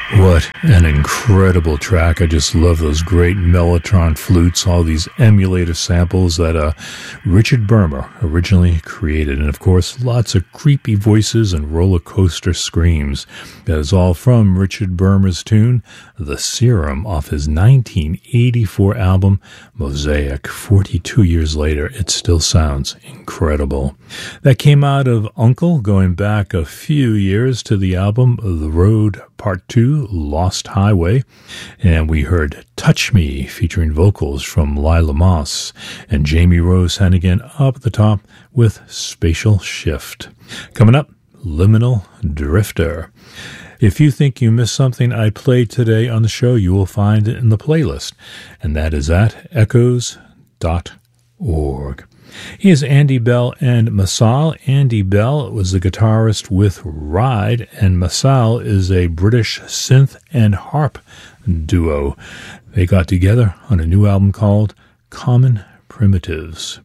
What an incredible track. I just love those great Mellotron flutes, all these emulator samples that Richard Bermer originally created. And of course, lots of creepy voices and roller coaster screams. That is all from Richard Bermer's tune, The Serum, off his 1984 album, Mosaic. 42 years later, it still sounds incredible. That came out of Uncle, going back a few years to the album The Road Part 2, Lost Highway, and we heard Touch Me featuring vocals from Lila Moss and Jamie Rose Hannigan up at the top with Spatial Shift. Coming up, Liminal Drifter. If you think you missed something I played today on the show, you will find it in the playlist, and that is at echoes.org. Here's Andy Bell and Masal. Andy Bell was the guitarist with Ride, and Masal is a British synth and harp duo. They got together on a new album called Common Primitives.